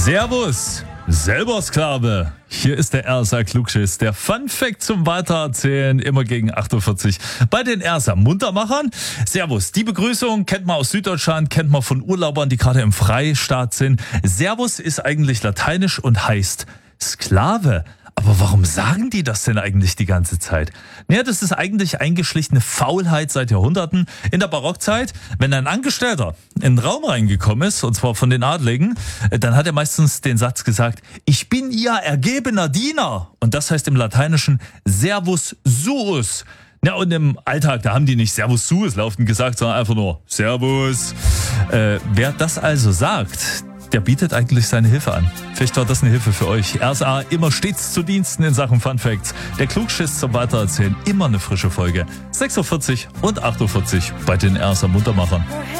Servus, selber Sklave. Hier ist der RSA Klugschiss, der Fun Fact zum Weitererzählen, immer gegen 48 bei den RSA Muntermachern. Servus, die Begrüßung kennt man aus Süddeutschland, kennt man von Urlaubern, die gerade im Freistaat sind. Servus ist eigentlich lateinisch und heißt Sklave. Aber warum sagen die das denn eigentlich die ganze Zeit? Naja, das ist eigentlich eingeschlichene Faulheit seit Jahrhunderten. In der Barockzeit, wenn ein Angestellter in den Raum reingekommen ist, und zwar von den Adligen, dann hat er meistens den Satz gesagt, ich bin ihr ergebener Diener. Und das heißt im Lateinischen Servus suus. Ja, und im Alltag, da haben die nicht Servus suus laufend gesagt, sondern einfach nur Servus. Wer das also sagt, der bietet eigentlich seine Hilfe an. Vielleicht war das eine Hilfe für euch. RSA immer stets zu Diensten in Sachen Fun Facts. Der Klugschiss zum Weitererzählen, immer eine frische Folge. 46 und 48 bei den RSA Muntermachern.